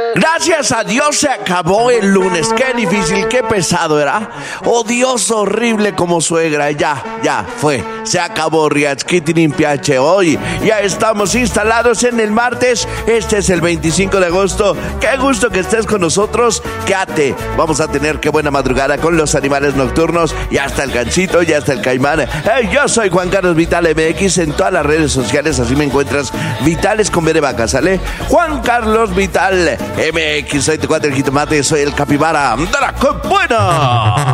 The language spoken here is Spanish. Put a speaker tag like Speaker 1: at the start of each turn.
Speaker 1: Gracias a Dios se acabó el lunes. Qué difícil, qué pesado era. Odioso, horrible como suegra. Ya fue. Se acabó Riatzkitin Piache. Hoy ya estamos instalados en el martes. Este es el 25 de agosto. Qué gusto que estés con nosotros. Quédate. Vamos a tener qué buena madrugada con los animales nocturnos. Ya está el Gansito, ya está el Caimán. Yo soy Juan Carlos Vital MX. En todas las redes sociales así me encuentras. Vitales con B de vaca, ¿sale? Juan Carlos Vital MX. Soy tu cuate el jitomate. Soy el capibara. ¡Dara, qué buena!